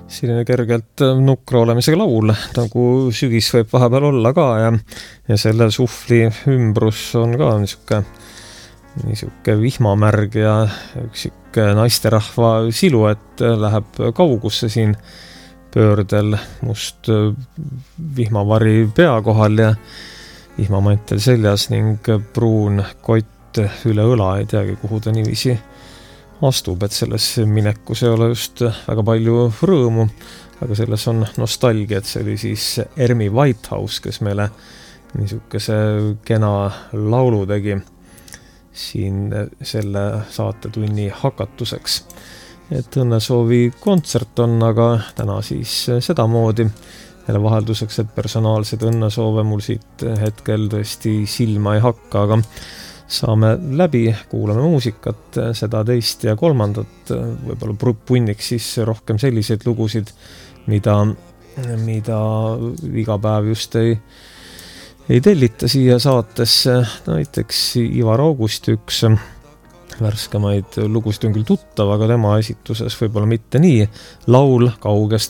selline kergelt nukra olemisega laul, nagu sügis võib vahepeal olla ka ja selle suhvli ümbrus on ka niisuke vihmamärg ja üksik naisterahva siluett läheb kaugusse siin pöördel must vihmavari pea kohal ja vihmamantel seljas ning pruun kott üle õla, ei teagi, kuhu ta niiviisi astub, et selles minekus ei ole just väga palju rõõmu, aga selles on nostalgia, et see oli siis Ermi Whitehouse, kes meile niisuguse kena laulu tegi siin selle saatetunni hakatuseks. Et õnnesoovi kontsert on, aga täna siis sedamoodi. Jälle vahelduseks, et personaalsed õnnesoove mul siit hetkel tõesti silma ei hakka, aga saame läbi, kuulame muusikat, seda teist ja kolmandat, võib-olla punniks siis rohkem selliseid lugusid, mida iga päev just ei tellita siia saatesse. Näiteks Ivar Augusti üks värskemaid lugusid on küll tuttav, aga tema esituses võib-olla mitte nii. Laul kaugest